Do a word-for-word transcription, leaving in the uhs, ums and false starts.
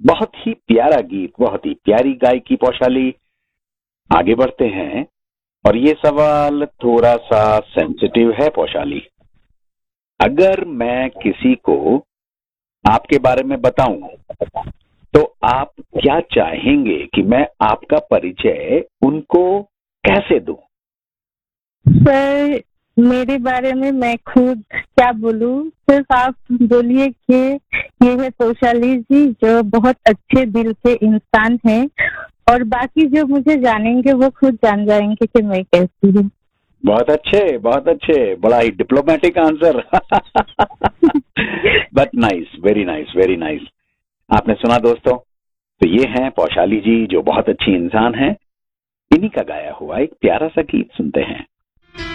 बहुत ही प्यारा गीत, बहुत ही प्यारी गायकी पौशाली। आगे बढ़ते हैं और ये सवाल थोड़ा सा सेंसिटिव है पौशाली। अगर मैं किसी को आपके बारे में बताऊं तो आप क्या चाहेंगे कि मैं आपका परिचय उनको कैसे दूं? सर, मेरे बारे में मैं खुद क्या बोलूं, सिर्फ आप बोलिए कि ये है पौशाली जी जो बहुत अच्छे दिल के इंसान हैं, और बाकी जो मुझे जानेंगे वो खुद जान जाएंगे कि मैं कैसी हूँ। बहुत अच्छे, बहुत अच्छे, बड़ा ही diplomatic answer. But nice, very nice, very nice. आपने सुना दोस्तों, तो ये हैं पौशाली जी जो बहुत अच्छी इंसान हैं। इन्हीं का गाया हुआ एक प्यारा सा गीत सुनते हैं।